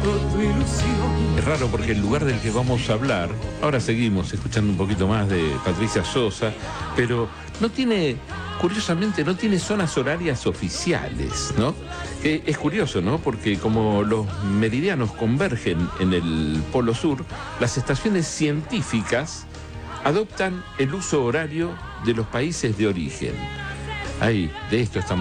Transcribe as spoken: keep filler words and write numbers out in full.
Es raro porque el lugar del que vamos a hablar, ahora seguimos escuchando un poquito más de Patricia Sosa, pero no tiene, curiosamente, no tiene zonas horarias oficiales, ¿no? Eh, es curioso, ¿no? Porque como los meridianos convergen en el Polo Sur, las estaciones científicas adoptan el uso horario de los países de origen. Ahí, de esto estamos